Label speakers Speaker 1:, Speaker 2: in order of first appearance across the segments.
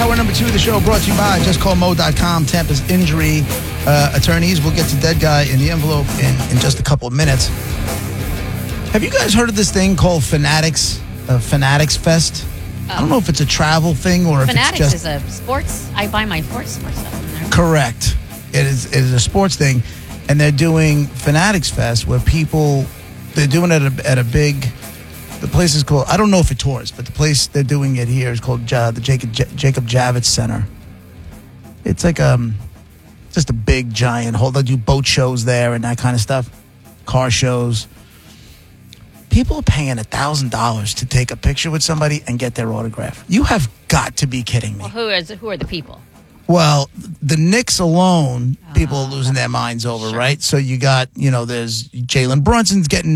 Speaker 1: Hour number 2 of the show brought to you by JustCallMo.com, Tampa's injury attorneys. We'll get to Dead Guy in the envelope in just a couple of minutes. Have you guys heard of this thing called Fanatics? Fanatics Fest? I don't know if it's a travel thing or if
Speaker 2: Fanatics
Speaker 1: it's just...
Speaker 2: is a sports. I buy my sports stuff in there.
Speaker 1: Correct. It is a sports thing. And they're doing Fanatics Fest where people... They're doing it at a big... The place is called... I don't know if it tours, but the place they're doing it here is called the Jacob Javits Center. It's like just a big, giant... They do boat shows there and that kind of stuff. Car shows. People are paying $1,000 to take a picture with somebody and get their autograph. You have got to be kidding me.
Speaker 2: Well, who are the people?
Speaker 1: Well, the Knicks alone, people are losing their minds over, right? So you got, there's Jalen Brunson's getting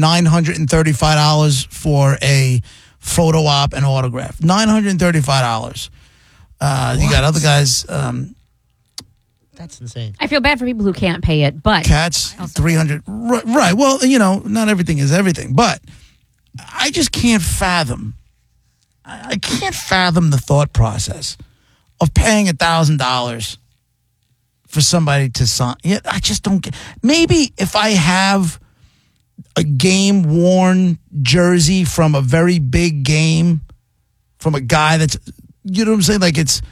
Speaker 1: $935 for a photo op and autograph. $935. You got other guys.
Speaker 3: That's insane.
Speaker 2: I feel bad for people who can't pay it, but...
Speaker 1: Cats, $300. Right. Well, not everything is everything, but I just can't fathom. I can't fathom the thought process of paying $1,000 for somebody to sign. Yeah, I just don't get. Maybe if I have a game-worn jersey from a very big game, from a guy that's, you know what I'm saying? Like it's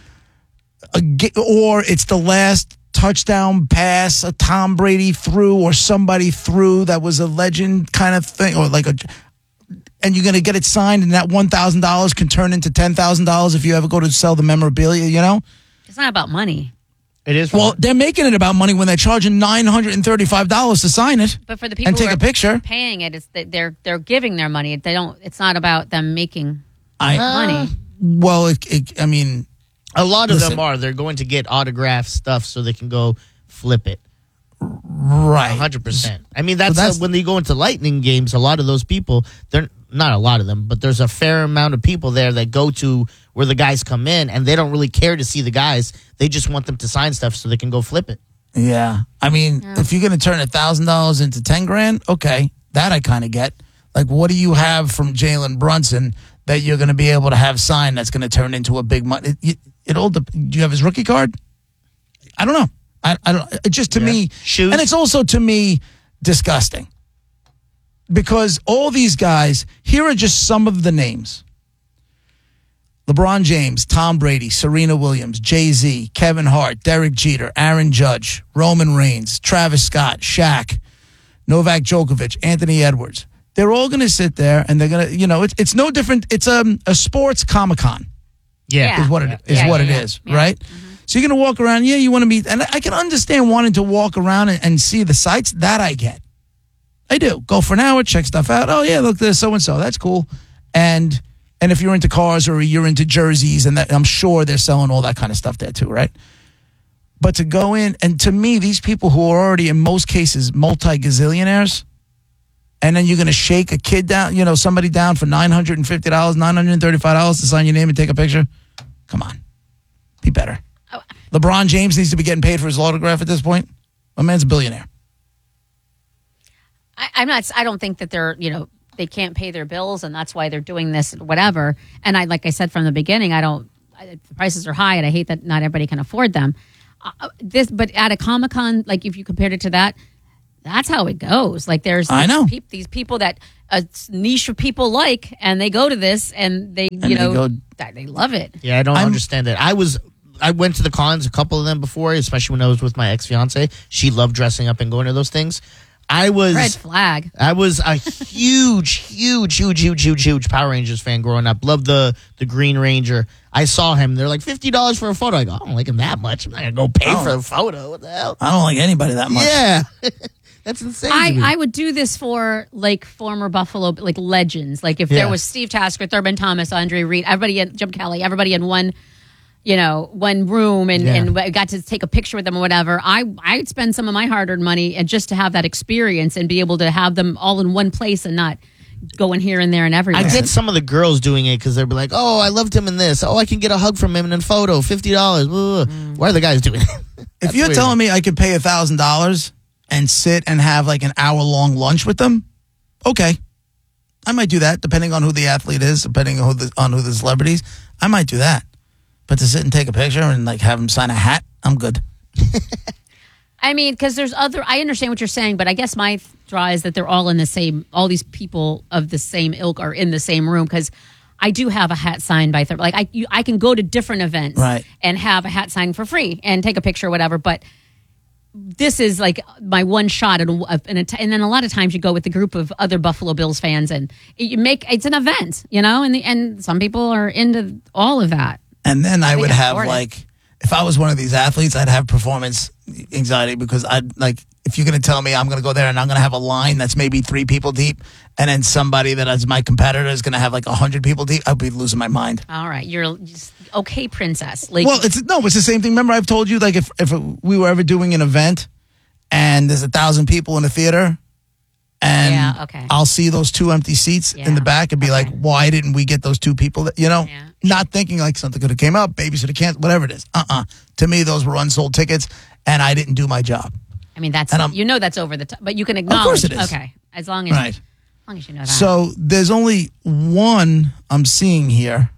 Speaker 1: or it's the last touchdown pass a Tom Brady threw or somebody threw that was a legend kind of thing, or like and you're going to get it signed, and that $1,000 can turn into $10,000 if you ever go to sell the memorabilia,
Speaker 2: It's not about money.
Speaker 3: It is.
Speaker 1: Well, they're making it about money when they're charging $935 to sign it.
Speaker 2: But for the people
Speaker 1: and take
Speaker 2: who are
Speaker 1: a picture,
Speaker 2: paying it, it's that they're giving their money. They don't. It's not about them making money.
Speaker 1: Well, I mean,
Speaker 3: a lot of them are. They're going to get autographed stuff so they can go flip it.
Speaker 1: Right.
Speaker 3: 100%. I mean, that's when they go into Lightning games, a lot of those people, they're not a lot of them, but there's a fair amount of people there that go to where the guys come in, and they don't really care to see the guys. They just want them to sign stuff so they can go flip it.
Speaker 1: Yeah. I mean, if you're going to turn $1,000 into $10,000, okay, that I kind of get. Like, what do you have from Jalen Brunson that you're going to be able to have signed that's going to turn into a big money? Do you have his rookie card? I don't know. I don't. It's just to me,
Speaker 3: shoes,
Speaker 1: and it's also to me disgusting because all these guys. Here are just some of the names: LeBron James, Tom Brady, Serena Williams, Jay-Z, Kevin Hart, Derek Jeter, Aaron Judge, Roman Reigns, Travis Scott, Shaq, Novak Djokovic, Anthony Edwards. They're all going to sit there and they're going to, it's no different. It's a sports Comic-Con.
Speaker 3: Yeah.
Speaker 1: Is what it is, right? Mm-hmm. So you're going to walk around. Yeah, you want to meet. And I can understand wanting to walk around and see the sights. That I get. I do. Go for an hour, check stuff out. Oh, yeah, look, there's so-and-so. That's cool. And if you're into cars or you're into jerseys, and I'm sure they're selling all that kind of stuff there too, right? But to go in, and to me, these people who are already, in most cases, multi-gazillionaires, and then you're going to shake a kid down, somebody down for $950, $935 to sign your name and take a picture? Come on. Be better.
Speaker 2: Oh.
Speaker 1: LeBron James needs to be getting paid for his autograph at this point. My man's a billionaire.
Speaker 2: I don't think that they're, they can't pay their bills and that's why they're doing this, whatever. And like I said from the beginning, the prices are high and I hate that not everybody can afford them. But at a Comic-Con, like if you compared it to that, that's how it goes. Like there's these people that a niche of people like, and they go to this and they love it.
Speaker 3: Yeah, I don't understand it. I went to the cons, a couple of them before, especially when I was with my ex-fiance. She loved dressing up and going to those things.
Speaker 2: Red flag.
Speaker 3: I was a huge Power Rangers fan growing up. Loved the Green Ranger. I saw him. They're like $50 for a photo. I go, I don't like him that much. I'm not going to go pay for a photo. What the hell?
Speaker 1: I don't like anybody that much.
Speaker 3: Yeah. That's insane.
Speaker 2: I would do this for like former Buffalo legends. Like if there was Steve Tasker, Thurman Thomas, Andre Reed, Jim Kelly, everybody in one room and got to take a picture with them or whatever. I'd spend some of my hard-earned money and just to have that experience and be able to have them all in one place and not going here and there and everywhere.
Speaker 3: I get some of the girls doing it because they'll be like, oh, I loved him in this. Oh, I can get a hug from him in a photo, $50. Why are the guys doing it?
Speaker 1: If you're telling me I could pay $1,000 and sit and have like an hour-long lunch with them, okay. I might do that, depending on who the athlete is, depending on who the celebrities. I might do that. But to sit and take a picture and like have him sign a hat, I'm good.
Speaker 2: I mean, because there's I understand what you're saying, but I guess my draw is that they're all in the same, all these people of the same ilk are in the same room, because I do have a hat signed by, like I can go to different events and have a hat signed for free and take a picture or whatever, but this is like my one shot, and then a lot of times you go with a group of other Buffalo Bills fans, and it's an event, and some people are into all of that.
Speaker 1: And then I would have if I was one of these athletes, I'd have performance anxiety, because if you're going to tell me I'm going to go there and I'm going to have a line that's maybe 3 people deep, and then somebody that is my competitor is going to have like 100 people deep, I'd be losing my mind.
Speaker 2: All right. You're just okay, princess.
Speaker 1: Well, it's the same thing. Remember, I've told you, like if we were ever doing an event and there's 1,000 people in the theater, and I'll see those 2 empty seats in the back and be like, why didn't we get those 2 people? Not thinking like something could have came up, babysitter canceled, whatever it is. To me, those were unsold tickets, and I didn't do my job.
Speaker 2: I mean, that's over the top, but you can acknowledge.
Speaker 1: Of course it is.
Speaker 2: Okay, as long as you know that.
Speaker 1: So there's only one I'm seeing here.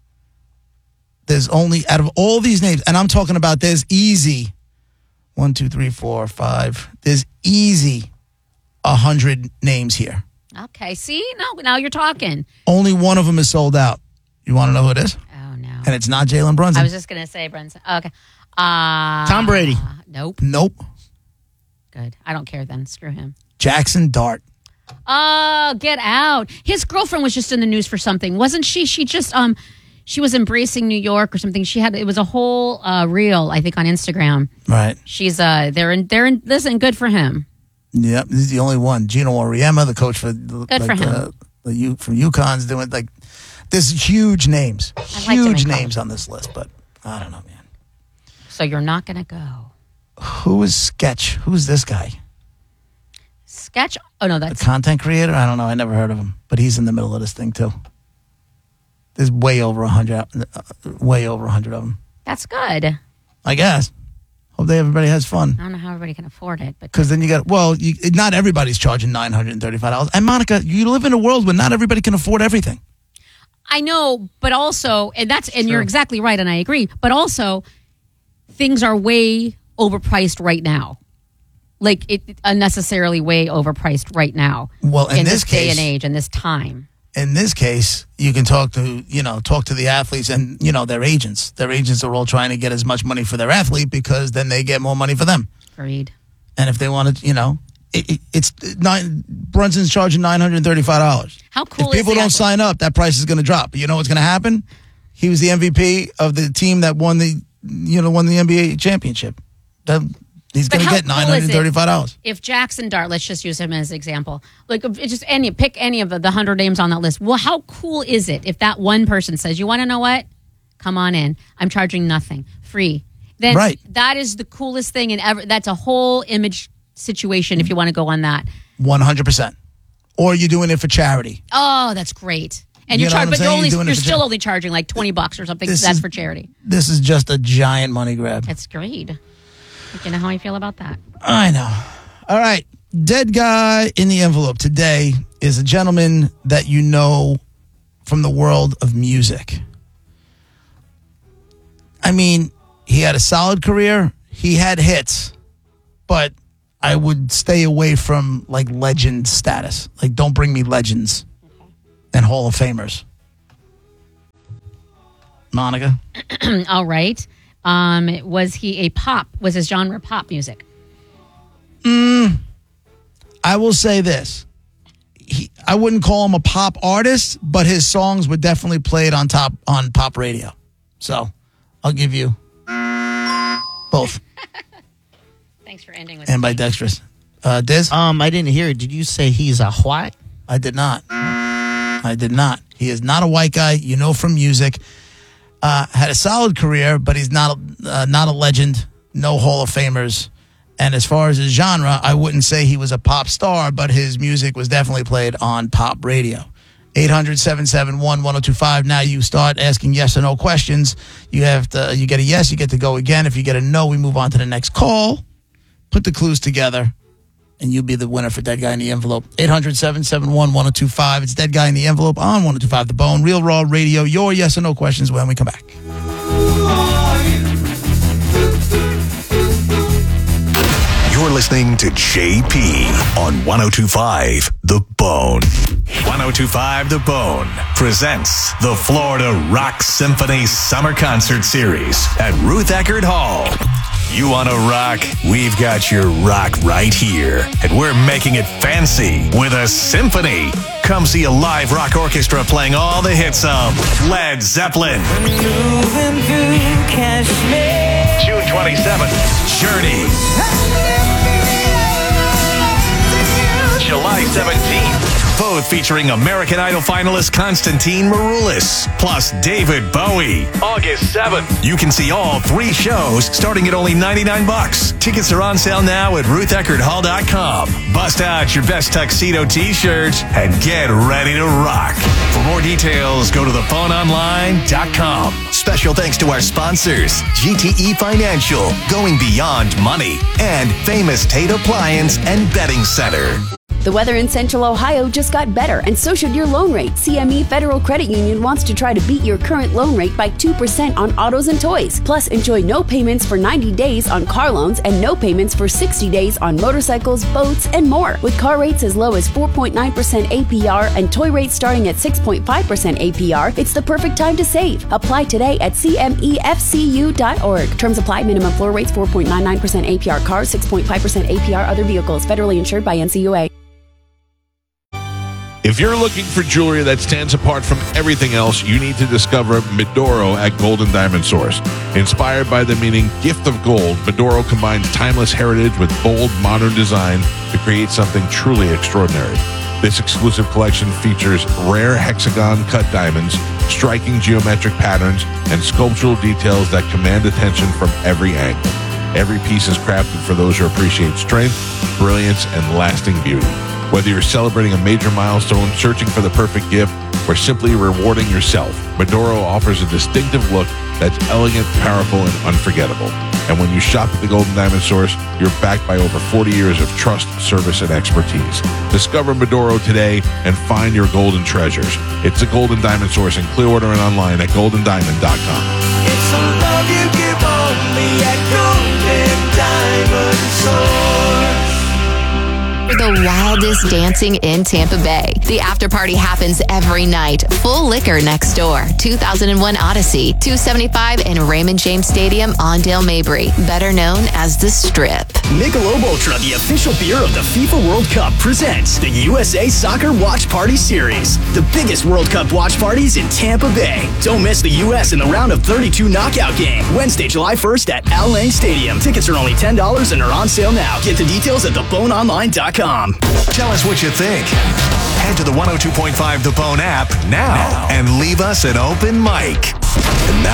Speaker 1: There's only, out of all these names, and I'm talking about, there's easy 1, 2, 3, 4, 5. There's easy 100 names here.
Speaker 2: Okay, see, now you're talking.
Speaker 1: Only one of them is sold out. You want to know who it is?
Speaker 2: Oh no!
Speaker 1: And it's not Jalen Brunson.
Speaker 2: I was just gonna say Brunson. Okay.
Speaker 3: Tom Brady.
Speaker 2: Nope. Good. I don't care then. Screw him.
Speaker 1: Jackson Dart.
Speaker 2: Oh, get out! His girlfriend was just in the news for something, wasn't she? She just she was embracing New York or something. It was a whole reel, I think, on Instagram.
Speaker 1: Right.
Speaker 2: She's they're in. Listen, good for him.
Speaker 1: Yep, this is the only one. Gino Auriemma, the coach for
Speaker 2: good for him.
Speaker 1: From UConn's doing like. There's huge names, huge names on this list, but I don't know, man.
Speaker 2: So you're not going to go.
Speaker 1: Who is Sketch? Who's this guy?
Speaker 2: Sketch? Oh, no, that's...
Speaker 1: a content creator? I don't know. I never heard of him, but he's in the middle of this thing, too. There's way over 100 of them.
Speaker 2: That's good.
Speaker 1: I guess. Hope everybody has fun.
Speaker 2: I don't know how everybody can afford it, but...
Speaker 1: Because then you got... Well, not everybody's charging $935. And, Monica, you live in a world where not everybody can afford everything.
Speaker 2: I know, but also, and you're exactly right, and I agree, but things are way overpriced right now. Like, unnecessarily way overpriced right now.
Speaker 1: Well, in
Speaker 2: this
Speaker 1: case,
Speaker 2: day and age, and this time.
Speaker 1: In this case, you can talk to the athletes and, their agents. Their agents are all trying to get as much money for their athlete, because then they get more money for them.
Speaker 2: Agreed.
Speaker 1: And if they want to, Brunson's charging $935.
Speaker 2: How cool
Speaker 1: if people
Speaker 2: is
Speaker 1: don't sign up, that price is going to drop. But you know what's going to happen? He was the MVP of the team that won the NBA championship. He's going to get $935.
Speaker 2: If Jackson Dart, let's just use him as an example. Like, pick any of the 100 names on that list. Well, how cool is it if that one person says, "You want to know what? Come on in. I'm charging nothing, free." Then that is the coolest thing ever. That's a whole image situation if you want to go on that.
Speaker 1: 100%. Or you're doing it for charity.
Speaker 2: Oh, that's great. And you're still only charging like $20 or something. That's for charity.
Speaker 1: This is just a giant money grab.
Speaker 2: That's great. You know how I feel about that?
Speaker 1: I know. All right. Dead guy in the envelope today is a gentleman that you know from the world of music. I mean, he had a solid career. He had hits. But I would stay away from like legend status. Like, don't bring me legends and Hall of Famers. Monica?
Speaker 2: All right. Was he was his genre pop music?
Speaker 1: I will say this. I wouldn't call him a pop artist, but his songs were definitely played on pop radio. So I'll give you both.
Speaker 2: Thanks for ending with
Speaker 1: ambidextrous. Diz?
Speaker 3: I didn't hear it. Did you say he's a what?
Speaker 1: I did not. He is not a white guy. You know from music. Had a solid career, but he's not a legend. No Hall of Famers. And as far as his genre, I wouldn't say he was a pop star, but his music was definitely played on pop radio. 800-771-1025. Now you start asking yes or no questions. You get a yes, you get to go again. If you get a no, we move on to the next call. Put the clues together, and you'll be the winner for Dead Guy in the Envelope. 800-771-1025. It's Dead Guy in the Envelope on 1025 The Bone. Real Raw Radio. Your yes or no questions when we come back.
Speaker 4: listening to JP on 102.5 The Bone. 102.5 The Bone presents the Florida Rock Symphony Summer Concert Series at Ruth Eckerd Hall. You want to rock? We've got your rock right here. And we're making it fancy with a symphony. Come see a live rock orchestra playing all the hits of Led Zeppelin. June 27th, Journey. July 17th, both featuring American Idol finalist Konstantin Maroulis, plus David Bowie. August 7th, you can see all 3 shows starting at only $99. Tickets are on sale now at RuthEckerdHall.com. Bust out your best tuxedo t-shirt and get ready to rock. For more details, go to thephoneonline.com. Special thanks to our sponsors, GTE Financial, going beyond money, and Famous Tate Appliance and Bedding Center.
Speaker 5: The weather in Central Ohio just got better, and so should your loan rate. CME Federal Credit Union wants to try to beat your current loan rate by 2% on autos and toys. Plus, enjoy no payments for 90 days on car loans and no payments for 60 days on motorcycles, boats, and more. With car rates as low as 4.9% APR and toy rates starting at 6.5% APR, it's the perfect time to save. Apply today at CMEFCU.org. Terms apply. Minimum floor rates 4.99% APR cars, 6.5% APR other vehicles. Federally insured by NCUA.
Speaker 6: If you're looking for jewelry that stands apart from everything else, you need to discover Medoro at Golden Diamond Source. Inspired by the meaning gift of gold, Medoro combines timeless heritage with bold, modern design to create something truly extraordinary. This exclusive collection features rare hexagon-cut diamonds, striking geometric patterns, and sculptural details that command attention from every angle. Every piece is crafted for those who appreciate strength, brilliance, and lasting beauty. Whether you're celebrating a major milestone, searching for the perfect gift, or simply rewarding yourself, Medoro offers a distinctive look that's elegant, powerful, and unforgettable. And when you shop at the Golden Diamond Source, you're backed by over 40 years of trust, service, and expertise. Discover Medoro today and find your golden treasures. It's the Golden Diamond Source in Clearwater and online at goldendiamond.com.
Speaker 7: It's a love you give only at Golden Diamond Source.
Speaker 8: The wildest dancing in Tampa Bay. The after party happens every night. Full liquor next door. 2001 Odyssey, 275 and Raymond James Stadium, Ondale Mabry, better known as the Strip.
Speaker 9: Michelob Ultra, the official beer of the FIFA World Cup, presents the USA Soccer Watch Party Series. The biggest World Cup watch parties in Tampa Bay. Don't miss the U.S. in the round of 32 knockout game. Wednesday, July 1st at Al Lang Stadium. Tickets are only $10 and are on sale now. Get the details at theboneonline.com.
Speaker 4: Tell us what you think. Head to the 102.5 The Bone app now and leave us an open mic. And